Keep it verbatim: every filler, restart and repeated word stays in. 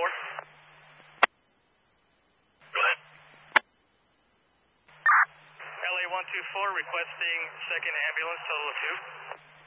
Go ahead. L A one two four requesting second ambulance, total of two.